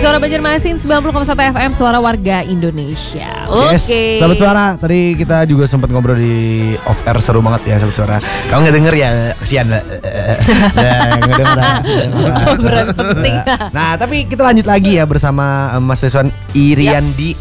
Suara Banjarmasin 90,1 FM, suara warga Indonesia. Oke. Yes, Sahabat Suara, tadi kita juga sempat ngobrol di off air, seru banget ya Sahabat Suara. Kamu nggak denger ya, kesian lah. Nggak denger. Penting. Nah, tapi kita lanjut lagi ya bersama Mas Rizwan Iriandi